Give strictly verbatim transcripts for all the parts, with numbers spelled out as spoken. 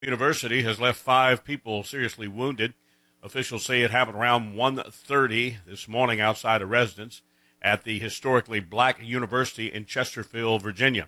University has left five people seriously wounded. Officials say it happened around one thirty this morning outside a residence at the historically black university in Chesterfield, Virginia.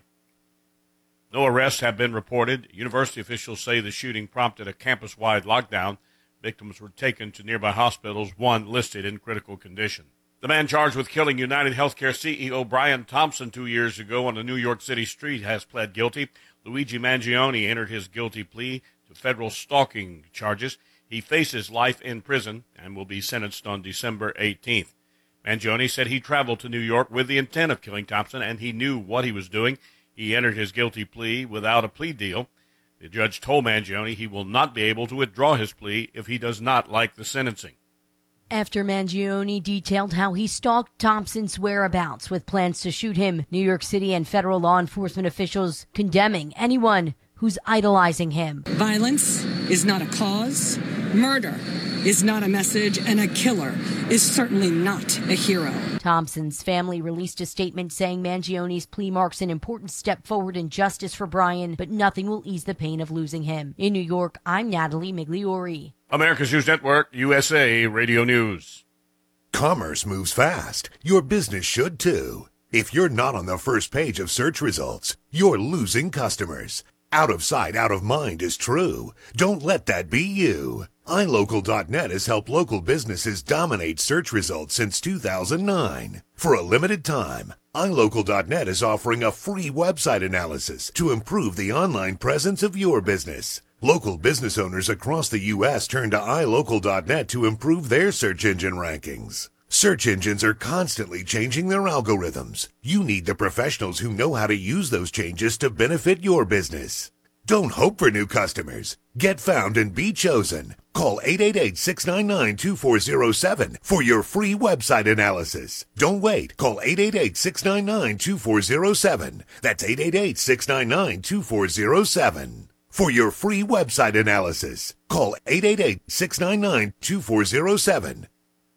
No arrests have been reported. University officials say the shooting prompted a campus-wide lockdown. Victims were taken to nearby hospitals, one listed in critical condition. The man charged with killing United Healthcare C E O Brian Thompson two years ago on a New York City street has pled guilty. Luigi Mangione entered his guilty plea to federal stalking charges. He faces life in prison and will be sentenced on December eighteenth. Mangione said he traveled to New York with the intent of killing Thompson, and he knew what he was doing. He entered his guilty plea without a plea deal. The judge told Mangione he will not be able to withdraw his plea if he does not like the sentencing. After Mangione detailed how he stalked Thompson's whereabouts with plans to shoot him, New York City and federal law enforcement officials condemning anyone who's idolizing him. Violence is not a cause. Murder is not a message, and a killer is certainly not a hero. Thompson's family released a statement saying Mangione's plea marks an important step forward in justice for Brian, but nothing will ease the pain of losing him. In New York, I'm Natalie Migliori. America's News Network, U S A Radio News. Commerce moves fast. Your business should too. If you're not on the first page of search results, you're losing customers. Out of sight, out of mind is true. Don't let that be you. i local dot net has helped local businesses dominate search results since two thousand nine. For a limited time, i local dot net is offering a free website analysis to improve the online presence of your business. Local business owners across the U S turn to i local dot net to improve their search engine rankings. Search engines are constantly changing their algorithms. You need the professionals who know how to use those changes to benefit your business. Don't hope for new customers. Get found and be chosen. Call eight eight eight, six nine nine, two four zero seven for your free website analysis. Don't wait. Call eight eight eight, six nine nine, two four zero seven. That's eight eight eight, six nine nine, two four zero seven. For your free website analysis, call eight eight eight, six nine nine, two four zero seven.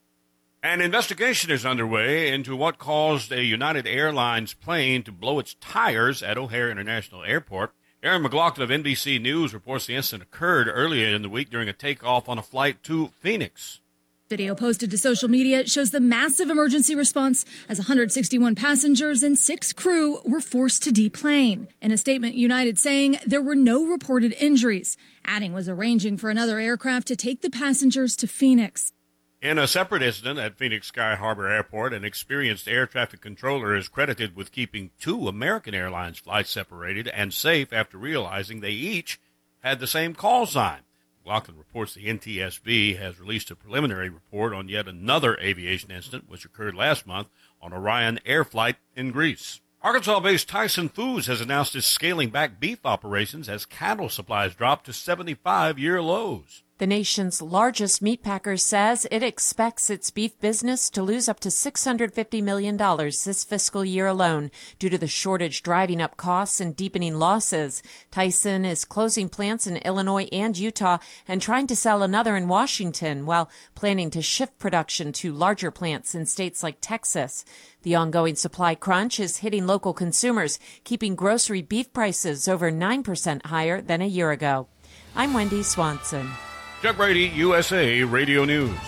An investigation is underway into what caused a United Airlines plane to blow its tires at O'Hare International Airport. Aaron McLaughlin of N B C News reports the incident occurred earlier in the week during a takeoff on a flight to Phoenix. Video posted to social media shows the massive emergency response as one hundred sixty-one passengers and six crew were forced to deplane. In a statement, United saying there were no reported injuries, adding was arranging for another aircraft to take the passengers to Phoenix. In a separate incident at Phoenix Sky Harbor Airport, an experienced air traffic controller is credited with keeping two American Airlines flights separated and safe after realizing they each had the same call sign. McLaughlin reports the N T S B has released a preliminary report on yet another aviation incident which occurred last month on a Ryan Air flight in Greece. Arkansas-based Tyson Foods has announced it's scaling back beef operations as cattle supplies drop to seventy-five-year lows. The nation's largest meat packer says it expects its beef business to lose up to six hundred fifty million dollars this fiscal year alone due to the shortage driving up costs and deepening losses. Tyson is closing plants in Illinois and Utah and trying to sell another in Washington while planning to shift production to larger plants in states like Texas. The ongoing supply crunch is hitting local consumers, keeping grocery beef prices over nine percent higher than a year ago. I'm Wendy Swanson. Chuck Brady, U S A Radio News.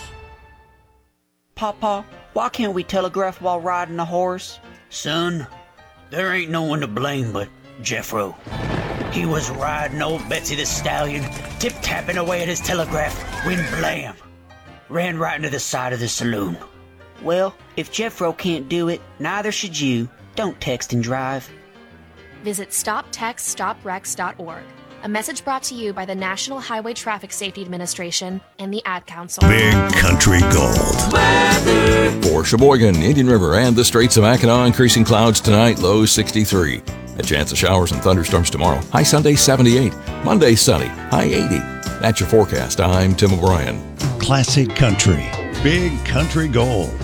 Papa, why can't we telegraph while riding a horse? Son, there ain't no one to blame but Jeffro. He was riding old Betsy the Stallion, tip-tapping away at his telegraph, when blam, ran right into the side of the saloon. Well, if Jeffro can't do it, neither should you. Don't text and drive. Visit stop text stop wrecks dot org. A message brought to you by the National Highway Traffic Safety Administration and the Ad Council. Big Country Gold weather. For Sheboygan, Indian River, and the Straits of Mackinac, increasing clouds tonight, low sixty-three. A chance of showers and thunderstorms tomorrow. High Sunday, seventy-eight. Monday, sunny. High eighty. That's your forecast. I'm Tim O'Brien. Classic Country. Big Country Gold.